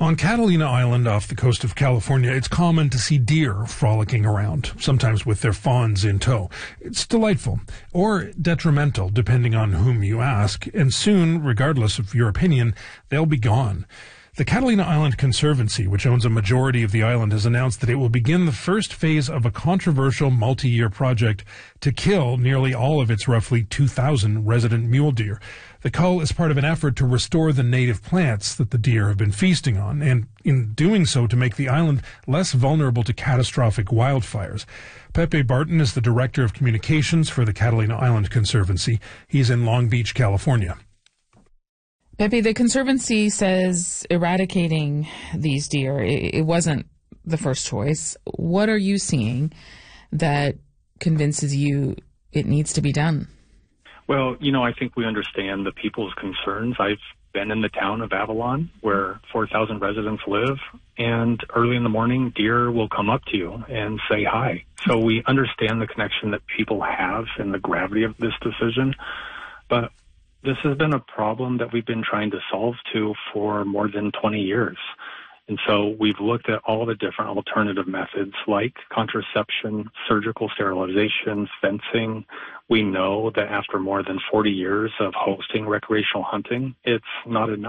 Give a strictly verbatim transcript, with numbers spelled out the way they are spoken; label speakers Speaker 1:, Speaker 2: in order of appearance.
Speaker 1: On Catalina Island off the coast of California, it's common to see deer frolicking around, sometimes with their fawns in tow. It's delightful, or detrimental, depending on whom you ask, and soon, regardless of your opinion, they'll be gone. The Catalina Island Conservancy, which owns a majority of the island, has announced that it will begin the first phase of a controversial multi-year project to kill nearly all of its roughly two thousand resident mule deer. The cull is part of an effort to restore the native plants that the deer have been feasting on, and in doing so to make the island less vulnerable to catastrophic wildfires. Pepe Barton is the Director of Communications for the Catalina Island Conservancy. He's in Long Beach, California.
Speaker 2: Pepe, the Conservancy says eradicating these deer, it, it wasn't the first choice. What are you seeing that convinces you it needs to be done?
Speaker 3: Well, you know, I think we understand the people's concerns. I've been in the town of Avalon, where four thousand residents live, and early in the morning, deer will come up to you and say hi. So we understand the connection that people have and the gravity of this decision, but this has been a problem that we've been trying to solve to for more than twenty years. And so we've looked at all the different alternative methods like contraception, surgical sterilization, fencing. We know that after more than forty years of hosting recreational hunting, it's not enough.